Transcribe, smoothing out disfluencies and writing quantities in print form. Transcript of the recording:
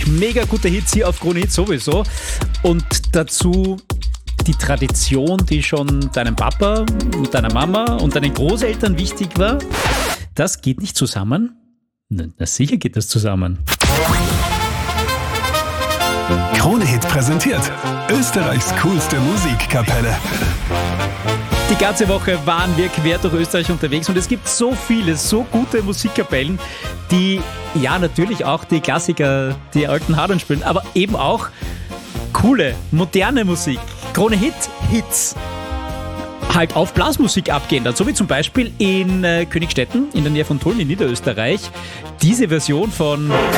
Mega gute Hits hier auf Krone Hit sowieso. Und dazu die Tradition, die schon deinem Papa und deiner Mama und deinen Großeltern wichtig war. Das geht nicht zusammen? Na sicher geht das zusammen. Krone Hit präsentiert Österreichs coolste Musikkapelle. Die ganze Woche waren wir quer durch Österreich unterwegs und es gibt so viele, so gute Musikkapellen, die ja natürlich auch die Klassiker, die alten Hadern spielen, aber eben auch coole, moderne Musik. Krone Hit, Hits. Halt auf Blasmusik abgehen, so wie zum Beispiel in Königstetten in der Nähe von Tulln in Niederösterreich. Diese Version von